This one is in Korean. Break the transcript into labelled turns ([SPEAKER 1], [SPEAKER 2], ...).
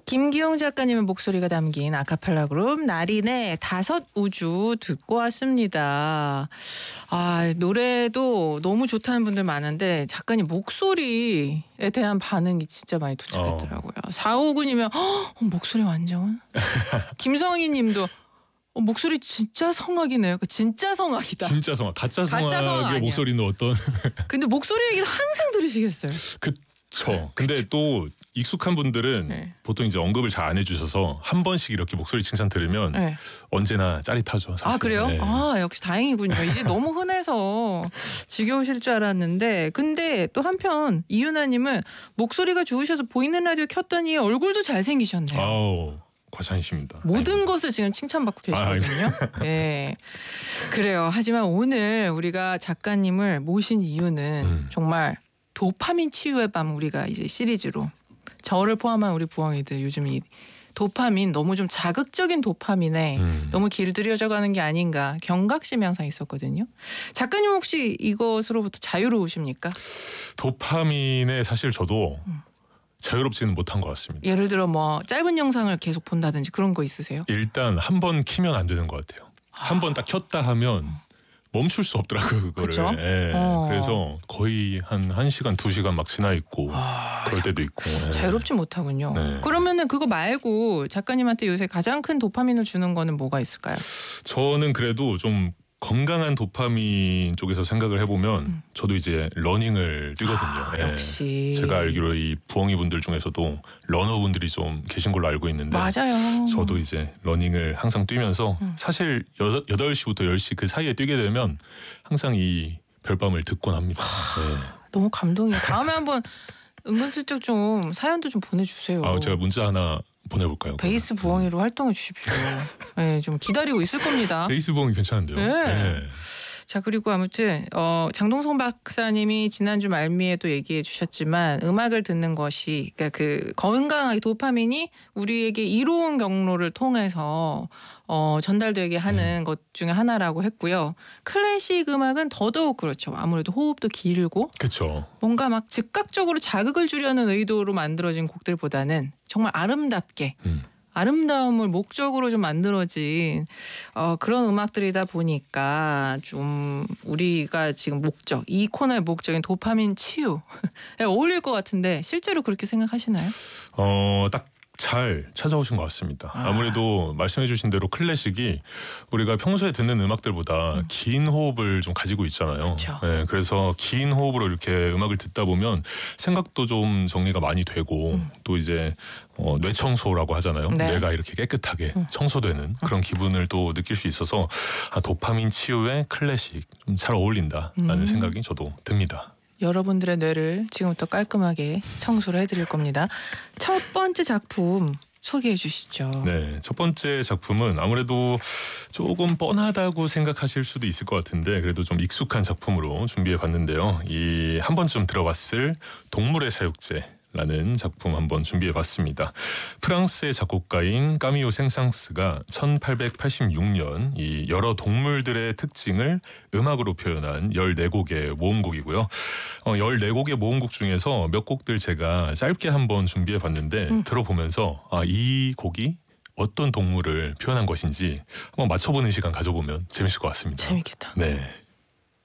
[SPEAKER 1] 김기용 작가님의 목소리가 담긴 아카펠라 그룹 나린의 다섯 우주 듣고 왔습니다. 아, 노래도 너무 좋다는 분들 많은데 작가님 목소리에 대한 반응이 진짜 많이 도착했더라고요. 4559님은 목소리 완전. 김성희 님도 목소리 진짜 성악이네요. 진짜 성악이다.
[SPEAKER 2] 진짜 성악. 가짜 성악의 목소리는 어떤.
[SPEAKER 1] 근데 목소리 얘기는 항상 들으시겠어요.
[SPEAKER 2] 그쵸. 근데 또 익숙한 분들은
[SPEAKER 1] 네.
[SPEAKER 2] 보통 이제 언급을 잘 안 해주셔서 한 번씩 이렇게 목소리 칭찬 들으면
[SPEAKER 1] 네.
[SPEAKER 2] 언제나 짜릿하죠. 사실.
[SPEAKER 1] 아, 그래요?
[SPEAKER 2] 네.
[SPEAKER 1] 아, 역시 다행이군요. 이제 너무 흔해서 지겨우실 줄 알았는데, 근데 또 한편 이윤아님은 목소리가 좋으셔서 보이는 라디오 켰더니 얼굴도 잘생기셨네요.
[SPEAKER 2] 아우, 과찬이십니다.
[SPEAKER 1] 모든
[SPEAKER 2] 아닙니다.
[SPEAKER 1] 것을 지금 칭찬받고 계시거든요. 네, 그래요. 하지만 오늘 우리가 작가님을 모신 이유는 정말 도파민 치유의 밤, 우리가 이제 시리즈로 저를 포함한 우리 부엉이들 요즘 이 도파민 너무 좀 자극적인 도파민에 너무 길들여져 가는 게 아닌가 경각심이 항상 있었거든요. 작가님 혹시 이것으로부터 자유로우십니까?
[SPEAKER 2] 도파민에 사실 저도 자유롭지는 못한 것 같습니다.
[SPEAKER 1] 예를 들어 뭐 짧은 영상을 계속 본다든지 그런 거 있으세요?
[SPEAKER 2] 일단 한 번 키면 안 되는 것 같아요. 한 번 딱 켰다 하면 멈출 수 없더라고요, 그거를.
[SPEAKER 1] 그쵸?
[SPEAKER 2] 예. 그래서 거의 한 1시간, 2시간 막 지나 있고 그럴 때도 있고. 예.
[SPEAKER 1] 자유롭지 못하군요.
[SPEAKER 2] 네.
[SPEAKER 1] 그러면은 그거 말고 작가님한테 요새 가장 큰 도파민을 주는 거는 뭐가 있을까요?
[SPEAKER 2] 저는 그래도 좀 건강한 도파민 쪽에서 생각을 해보면 저도 이제 러닝을 뛰거든요. 예.
[SPEAKER 1] 역시.
[SPEAKER 2] 제가 알기로 이 부엉이 분들 중에서도 러너분들이 좀 계신 걸로 알고 있는데
[SPEAKER 1] 맞아요.
[SPEAKER 2] 저도 이제 러닝을 항상 뛰면서 사실 8시부터 10시 그 사이에 뛰게 되면 항상 이 별밤을 듣곤 합니다. 네.
[SPEAKER 1] 너무 감동이에요. 다음에 한번 은근슬쩍 좀 사연도 좀 보내주세요.
[SPEAKER 2] 아, 제가 문자 하나 보내볼까요?
[SPEAKER 1] 베이스 부엉이로 활동해 주십시오. 네, 좀 기다리고 있을 겁니다.
[SPEAKER 2] 베이스 부엉이 괜찮은데요?
[SPEAKER 1] 네. 자, 그리고 아무튼 장동성 박사님이 지난주 말미에도 얘기해 주셨지만 음악을 듣는 것이, 그러니까 그 건강하게 도파민이 우리에게 이로운 경로를 통해서 전달되게 하는 것 중에 하나라고 했고요. 클래식 음악은 더더욱 그렇죠. 아무래도 호흡도 길고
[SPEAKER 2] 그렇죠.
[SPEAKER 1] 뭔가 막 즉각적으로 자극을 주려는 의도로 만들어진 곡들보다는 정말 아름답게 아름다움을 목적으로 좀 만들어진 그런 음악들이다 보니까 좀 우리가 지금 목적, 이 코너의 목적인 도파민 치유에 어울릴 것 같은데 실제로 그렇게 생각하시나요?
[SPEAKER 2] 딱 잘 찾아오신 것 같습니다. 아무래도 말씀해주신 대로 클래식이 우리가 평소에 듣는 음악들보다 긴 호흡을 좀 가지고 있잖아요.
[SPEAKER 1] 그쵸.
[SPEAKER 2] 네, 그래서 긴 호흡으로 이렇게 음악을 듣다 보면 생각도 좀 정리가 많이 되고 또 이제 뇌청소라고 하잖아요.
[SPEAKER 1] 네.
[SPEAKER 2] 뇌가 이렇게 깨끗하게 청소되는 그런 기분을 또 느낄 수 있어서 도파민 치유에 클래식 좀 잘 어울린다라는 생각이 저도 듭니다.
[SPEAKER 1] 여러분들의 뇌를 지금부터 깔끔하게 청소를 해드릴 겁니다. 첫 번째 작품 소개해 주시죠.
[SPEAKER 2] 네, 첫 번째 작품은 아무래도 조금 뻔하다고 생각하실 수도 있을 것 같은데 그래도 좀 익숙한 작품으로 준비해 봤는데요. 이 한 번쯤 들어봤을 동물의 사육제라는 작품 한번 준비해 봤습니다. 프랑스의 작곡가인 까미오 생상스가 1886년 이 여러 동물들의 특징을 음악으로 표현한 14곡의 모음곡이고요. 14곡의 모음곡 중에서 몇 곡들 제가 짧게 한번 준비해 봤는데 들어보면서 이 곡이 어떤 동물을 표현한 것인지 한번 맞춰보는 시간 가져보면 재밌을 것 같습니다.
[SPEAKER 1] 재밌겠다.
[SPEAKER 2] 네.